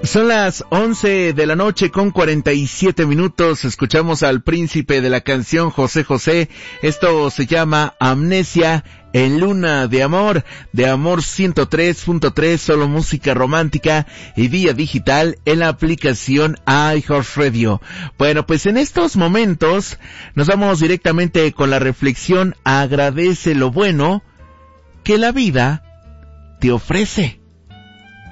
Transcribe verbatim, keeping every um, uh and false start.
Son las once de la noche con cuarenta y siete minutos. Escuchamos al príncipe de la canción, José José. Esto se llama Amnesia en Luna de Amor, de Amor ciento tres punto tres, solo música romántica y vía digital en la aplicación iHeartRadio. Bueno, pues en estos momentos nos vamos directamente con la reflexión. Agradece lo bueno que la vida te ofrece.